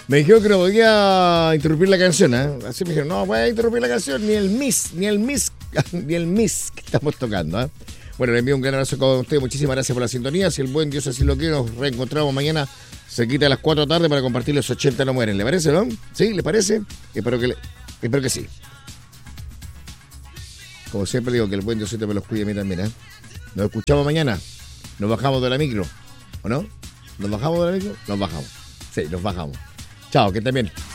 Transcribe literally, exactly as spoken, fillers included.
Me dijeron que no podía interrumpir la canción, ¿eh? Así me dijeron, no voy a interrumpir la canción, ni el Miss, ni el Miss, ni el Miss que estamos tocando, ¿eh? Bueno, le envío un gran abrazo a todos ustedes, muchísimas gracias por la sintonía. Si el buen Dios así lo quiere, nos reencontramos mañana. Se quita a las cuatro de la tarde para compartir los ochenta no mueren. ¿Le parece, no? ¿Sí? ¿Le parece? Espero que, le... Espero que sí. Como siempre digo, que el buen Diosito me los cuide a mí también, ¿eh? Nos escuchamos mañana. Nos bajamos de la micro, ¿o no? ¿Nos bajamos de la micro? Nos bajamos. Sí, nos bajamos. Chao, que estén bien.